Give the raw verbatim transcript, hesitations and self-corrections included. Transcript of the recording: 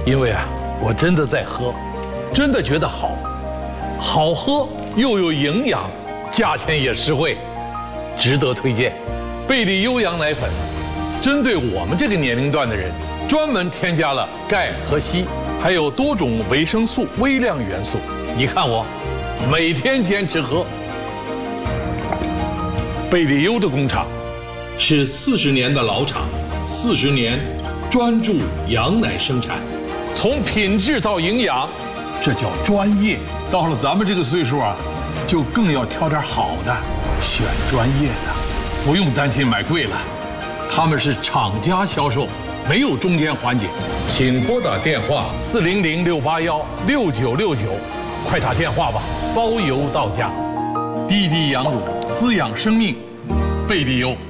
因为啊，我真的在喝，真的觉得好，好喝又有营养，价钱也实惠，值得推荐。贝里优羊奶粉，针对我们这个年龄段的人，专门添加了钙和硒，还有多种维生素、微量元素。你看我，每天坚持喝。贝里优的工厂是四十年的老厂，四十年专注羊奶生产，从品质到营养，这叫专业。到了咱们这个岁数啊，就更要挑点好的，选专业的，不用担心买贵了。他们是厂家销售，没有中间环节。请拨打电话四零零六八幺六九六九，快打电话吧，包邮到家。滴滴羊乳滋养生命，贝里优。